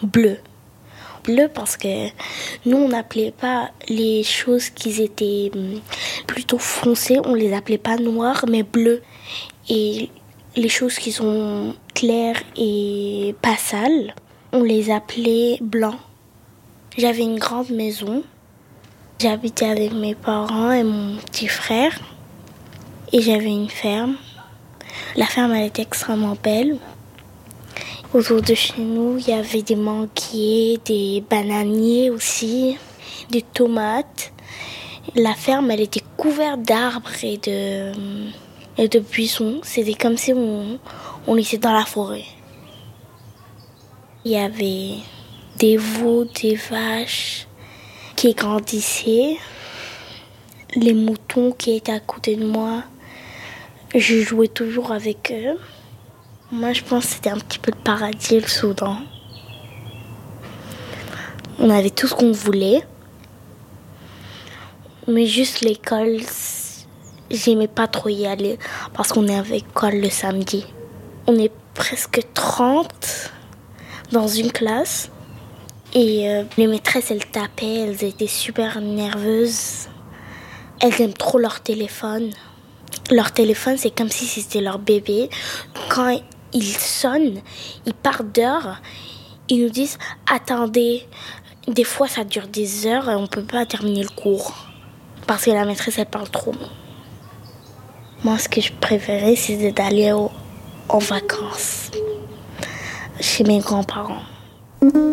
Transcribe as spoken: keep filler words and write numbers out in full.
bleu. Bleu parce que nous, on n'appelait pas les choses qui étaient plutôt foncées, on les appelait pas noires, mais bleues. Et les choses qui sont claires et pas sales, on les appelait blancs. J'avais une grande maison. J'habitais avec mes parents et mon petit frère. Et j'avais une ferme. La ferme, elle était extrêmement belle. Autour de chez nous, il y avait des manguiers, des bananiers aussi, des tomates. La ferme, elle était couverte d'arbres et de, et de buissons. C'était comme si on, on était dans la forêt. Il y avait des veaux, des vaches qui grandissaient, les moutons qui étaient à côté de moi. Je jouais toujours avec eux. Moi, je pense que c'était un petit peu le paradis, le Soudan. On avait tout ce qu'on voulait. Mais juste l'école, j'aimais pas trop y aller parce qu'on est à l'école le samedi. On est presque trente dans une classe. Et euh, les maîtresses, elles tapaient, elles étaient super nerveuses. Elles aiment trop leur téléphone. Leur téléphone, c'est comme si c'était leur bébé. Quand ils sonnent, ils partent dehors, ils nous disent « Attendez ». Des fois, ça dure des heures et on ne peut pas terminer le cours. Parce que la maîtresse, elle parle trop. Moi, ce que je préférais, c'était d'aller au, en vacances chez mes grands-parents.